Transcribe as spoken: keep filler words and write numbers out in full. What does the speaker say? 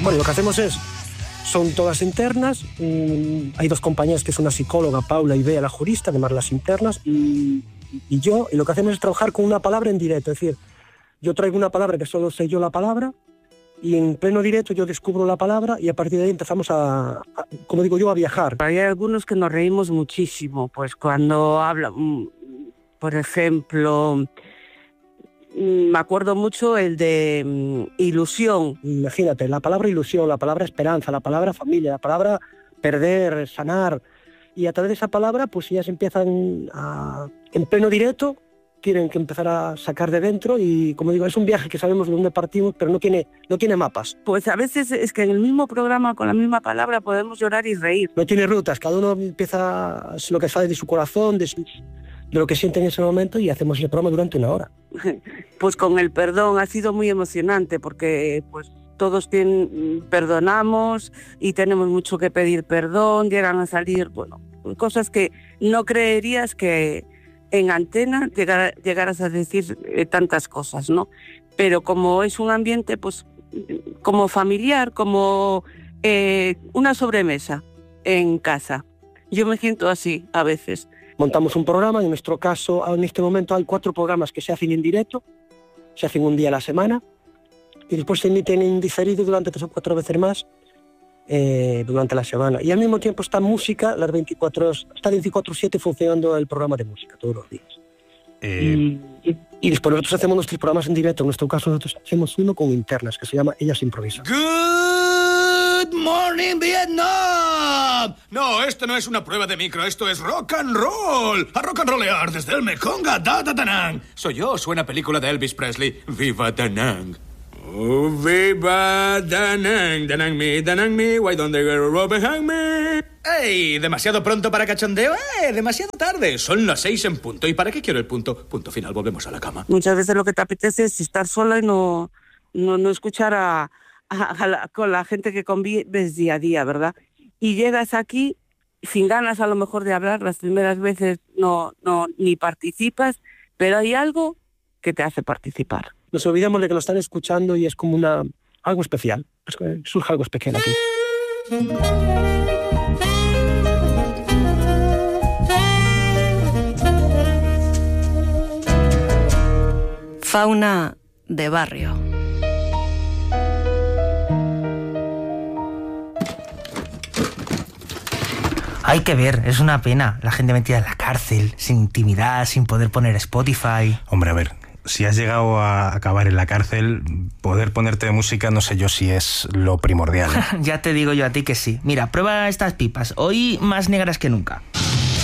Bueno, lo que hacemos es, son todas internas, mmm, hay dos compañeras que son una psicóloga, Paula y Bea, la jurista, además las internas, y, y yo, y lo que hacemos es trabajar con una palabra en directo, es decir, yo traigo una palabra que solo sé yo la palabra, y en pleno directo yo descubro la palabra y a partir de ahí empezamos a, a como digo yo, a viajar. Hay algunos que nos reímos muchísimo, pues cuando hablan, por ejemplo, me acuerdo mucho el de um, ilusión. Imagínate, la palabra ilusión, la palabra esperanza, la palabra familia, la palabra perder, sanar, y a través de esa palabra pues ya se empiezan a, en pleno directo, tienen que empezar a sacar de dentro y, como digo, es un viaje que sabemos de dónde partimos, pero no tiene, no tiene mapas. Pues a veces es que en el mismo programa, con la misma palabra, podemos llorar y reír. No tiene rutas, cada uno empieza lo que sale de su corazón, de, su, de lo que siente en ese momento y hacemos el programa durante una hora. Pues con el perdón ha sido muy emocionante porque pues todos tienen, perdonamos y tenemos mucho que pedir perdón, llegan a salir, bueno, cosas que no creerías que en antena llegar, llegaras a decir eh, tantas cosas, ¿no? Pero como es un ambiente, pues, como familiar, como eh, una sobremesa en casa. Yo me siento así a veces. Montamos un programa, en nuestro caso, en este momento hay cuatro programas que se hacen en directo, se hacen un día a la semana, y después se emiten en diferido durante tres o cuatro veces más, Eh, durante la semana. Y al mismo tiempo está música, las veinticuatro horas, está veinticuatro siete funcionando el programa de música todos los días. Eh... Y, y, y después nosotros hacemos nuestros programas en directo. En nuestro caso nosotros hacemos uno con internas que se llama Ellas Improvisan. Good morning, Vietnam. No, esto no es una prueba de micro, esto es rock and roll. A rock and rollear desde el Mekong a Da Da Da Nang. Soy yo, suena película de Elvis Presley. Viva Da Nang. Oh, viva Da Nang, Da Nang me, Da Nang me, why don't they get a rope behind me? ¡Ey! ¿Demasiado pronto para cachondeo? ¡Eh! Demasiado tarde. Son las seis en punto. ¿Y para qué quiero el punto? Punto final, volvemos a la cama. Muchas veces lo que te apetece es estar sola y no, no, no escuchar a, a, a la, con la gente que convives día a día, ¿verdad? Y llegas aquí sin ganas a lo mejor de hablar, las primeras veces no, no ni participas, pero hay algo que te hace participar. Nos olvidamos de que lo están escuchando y es como una algo especial. Surge algo especial aquí. Fauna de barrio. Hay que ver, es una pena. La gente metida en la cárcel, sin intimidad, sin poder poner Spotify. Hombre, a ver, si has llegado a acabar en la cárcel, poder ponerte música no sé yo si es lo primordial. Ya te digo yo a ti que sí. Mira, prueba estas pipas. Hoy más negras que nunca.